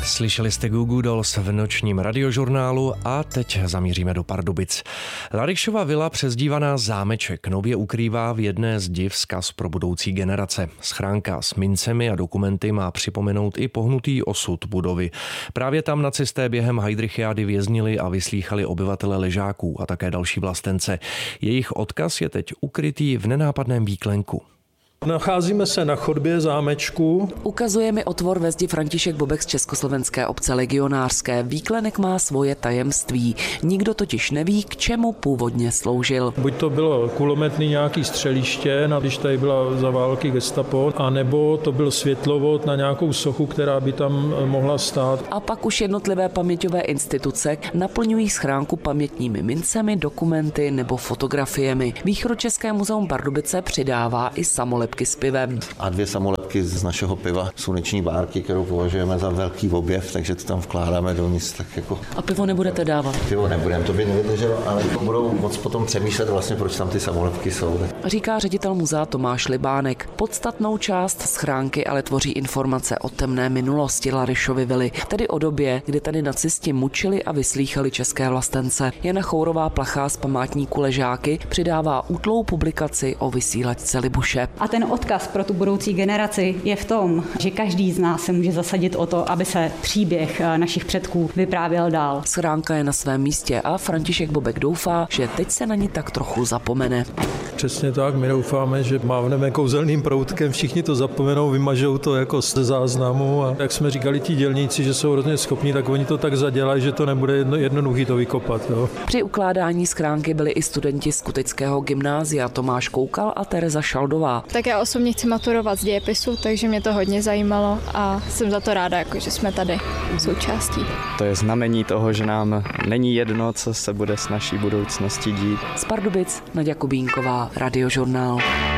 Slyšeli jste Goo Goo Dolls v nočním radiožurnálu a teď zamíříme do Pardubic. Laryšova vila, přezdívaná Zámeček, nově ukrývá v jedné z div vzkaz pro budoucí generace. Schránka s mincemi a dokumenty má připomenout i pohnutý osud budovy. Právě tam nacisté během Heydrichiády věznili a vyslýchali obyvatele Ležáků a také další vlastence. Jejich odkaz je teď ukrytý v nenápadném výklenku. Nacházíme se na chodbě zámečku. Ukazuje mi otvor ve zdi František Bobek z československé obce legionářské. Výklenek má svoje tajemství. Nikdo totiž neví, k čemu původně sloužil. Buď to bylo kulometný nějaký střeliště, když tady byla za války gestapo, anebo to byl světlovod na nějakou sochu, která by tam mohla stát. A pak už jednotlivé paměťové instituce naplňují schránku pamětními mincemi, dokumenty nebo fotografiemi. Východočeské muzeum Pardubice přidává i samolepky s pivem. A 2 samolepky z našeho piva, sluneční bárky, kterou považujeme za velký objev, takže to tam vkládáme dovnitř. Tak jako... A pivo nebudete dávat? Pivo nebudeme, to by nevydrželo, ale budou moc potom přemýšlet vlastně, proč tam ty samolepky jsou. Říká ředitel muzea Tomáš Libánek. Podstatnou část schránky ale tvoří informace o temné minulosti Laryšovy vily, tedy o době, kdy tady nacisti mučili a vyslýchali české vlastence. Jana Chourová-Plachá z památníku Ležáky přidává útlou publikaci o vysílačce Libuše. A ten odkaz pro tu budoucí generaci je v tom, že každý z nás se může zasadit o to, aby se příběh našich předků vyprávěl dál. Schránka je na svém místě a František Bobek doufá, že teď se na ní tak trochu zapomene. Přesně tak, my doufáme, že mávneme kouzelným proutkem, všichni to zapomenou, vymažou to jako ze záznamu a jak jsme říkali ti dělníci, že jsou hrozně schopní, tak oni to tak zadělají, že to nebude jednoduchý to vykopat. Jo. Při ukládání schránky byli i studenti z Kutického gymnázia Tomáš Koukal a Tereza Šaldová. Tak já osobně chci maturovat z dějepisu, takže mě to hodně zajímalo a jsem za to ráda, že jsme tady součástí. To je znamení toho, že nám není jedno, co se bude s naší budoucností dít. Z Pardubic Naďa Kubínková, Radiožurnál.